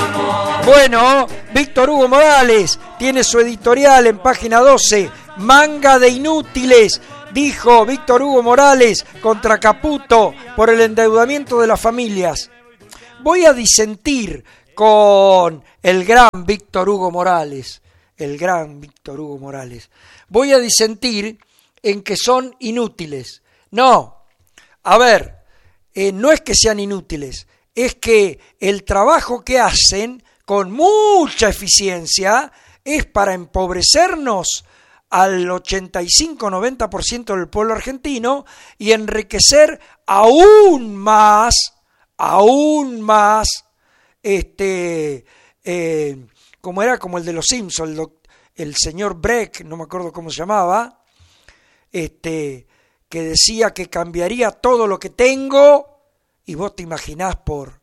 Bueno, Víctor Hugo Morales tiene su editorial en página 12, Manga de inútiles, dijo Víctor Hugo Morales contra Caputo por el endeudamiento de las familias. Voy a disentir con el gran Víctor Hugo Morales, Voy a disentir en que son inútiles. No, a ver, no es que sean inútiles, es que el trabajo que hacen con mucha eficiencia es para empobrecernos al 85-90% del pueblo argentino y enriquecer aún más, como era como el de los Simpsons, el señor Breck, no me acuerdo cómo se llamaba, que decía que cambiaría todo lo que tengo, y vos te imaginás por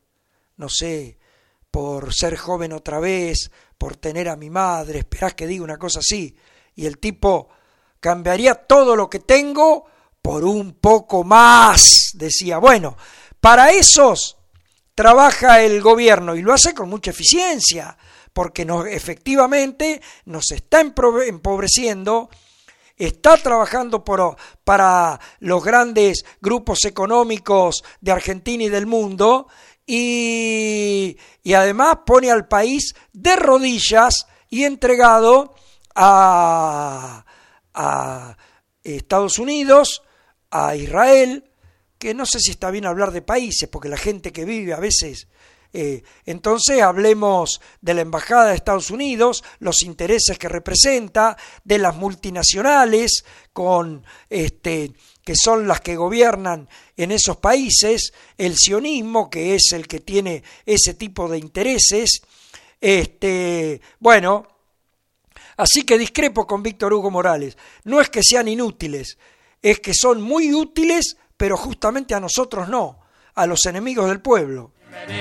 ser joven otra vez, por tener a mi madre, esperás que diga una cosa así, y el tipo cambiaría todo lo que tengo por un poco más, decía. Bueno, para esos trabaja el gobierno y lo hace con mucha eficiencia, porque efectivamente nos está empobreciendo, está trabajando para los grandes grupos económicos de Argentina y del mundo, y además pone al país de rodillas y entregado a Estados Unidos, a Israel, que no sé si está bien hablar de países, porque la gente que vive a veces... entonces hablemos de la Embajada de Estados Unidos, los intereses que representa, de las multinacionales que son las que gobiernan en esos países, el sionismo, que es el que tiene ese tipo de intereses. Bueno, así que discrepo con Víctor Hugo Morales. No es que sean inútiles, es que son muy útiles, pero justamente a nosotros no, a los enemigos del pueblo.